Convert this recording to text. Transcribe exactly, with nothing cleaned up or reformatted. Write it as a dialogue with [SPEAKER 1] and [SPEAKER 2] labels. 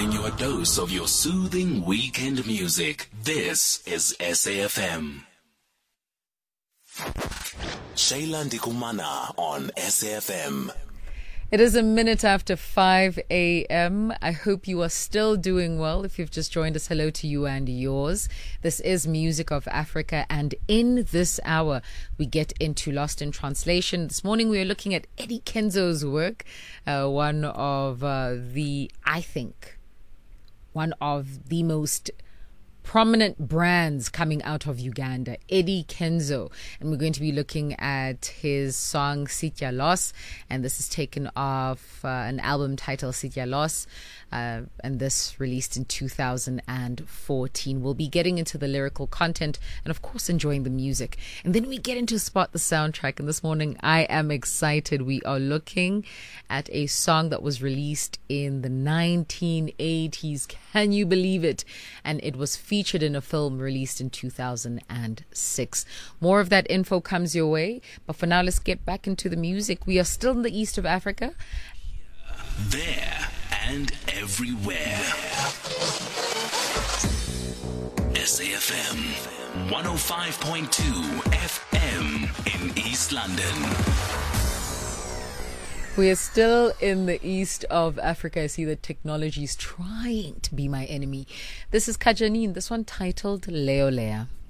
[SPEAKER 1] giving you a dose of your soothing weekend music. This is S A F M. Shayla Ndikumana on S A F M.
[SPEAKER 2] It is a minute after five a.m. I hope you are still doing well. If you've just joined us, hello to you and yours. This is Music of Africa, and in this hour, we get into Lost in Translation. This morning, we are looking at Eddie Kenzo's work, uh, one of uh, the, I think, one of the most prominent brands coming out of Uganda, Eddie Kenzo. And we're going to be looking at his song Sitya Loss, and this is taken off uh, an album titled Sitya Loss, uh, and this released in two thousand fourteen. We'll be getting into the lyrical content and of course enjoying the music, and then we get into Spot the Soundtrack. And this morning I am excited. We are looking at a song that was released in the nineteen eighties. Can you believe it? And it was featured in a film released in two thousand six. More of that info comes your way, but for now let's get back into the music. We are still in the east of Africa.
[SPEAKER 1] There and everywhere. S A F M one oh five point two F M in East London.
[SPEAKER 2] We are still in the east of Africa. I see that technology is trying to be my enemy. This is Kajanine, this one titled Leo Lea.